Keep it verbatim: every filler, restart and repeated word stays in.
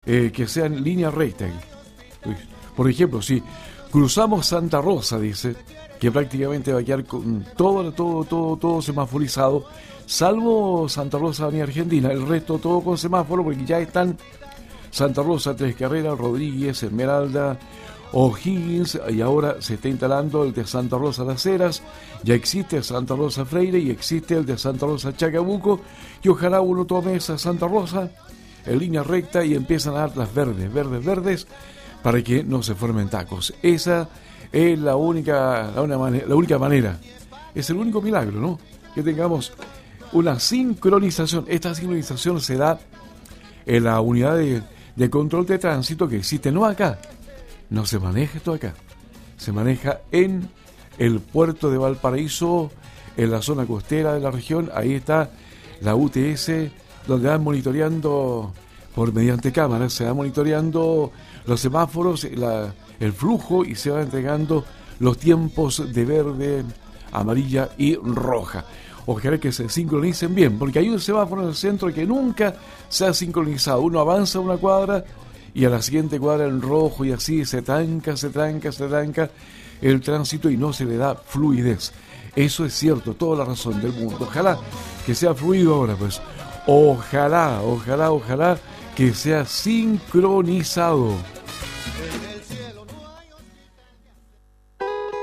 eh, que sea en línea recta. Por ejemplo, si cruzamos Santa Rosa, dice, que prácticamente va a quedar con todo, todo, todo, todo semaforizado, salvo Santa Rosa, Avenida Argentina, el resto todo con semáforo, porque ya están Santa Rosa, Tres Carreras, Rodríguez, Esmeralda, O'Higgins, y ahora se está instalando el de Santa Rosa Las Heras, ya existe Santa Rosa Freire y existe el de Santa Rosa Chacabuco, y ojalá uno tome esa Santa Rosa en línea recta y empiezan a dar las verdes, verdes, verdes, para que no se formen tacos. Esa es la única, la, una manera, la única manera, es el único milagro, ¿no? Que tengamos una sincronización. Esta sincronización se da en la unidad de, de control de tránsito que existe, no acá, no se maneja esto acá, se maneja en el puerto de Valparaíso, en la zona costera de la región. Ahí está la U T S, donde van monitoreando por mediante cámaras, se va monitoreando los semáforos, la, el flujo, y se va entregando los tiempos de verde, amarilla y roja. Ojalá que se sincronicen bien, porque hay un semáforo en el centro que nunca se ha sincronizado. Uno avanza una cuadra y a la siguiente cuadra en rojo, y así se tranca, se tranca, se tranca el tránsito y no se le da fluidez. Eso es cierto, toda la razón del mundo. Ojalá que sea fluido ahora, pues. Ojalá, ojalá, ojalá que sea sincronizado.